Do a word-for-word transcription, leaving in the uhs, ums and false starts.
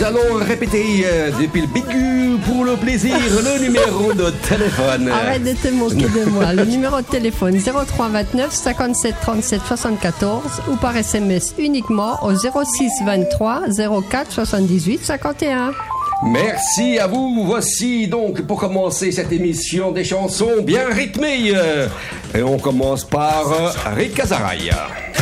allons répéter euh, depuis le bigu pour le plaisir le numéro de téléphone. Arrête de te moquer de moi. Le numéro de téléphone zéro trois vingt-neuf cinquante-sept trente-sept soixante-quatorze ou par S M S uniquement au zéro six vingt-trois zéro quatre soixante-dix-huit cinquante et un. Merci à vous. Voici donc pour commencer cette émission des chansons bien rythmées. Et on commence par euh, Rick Azaray.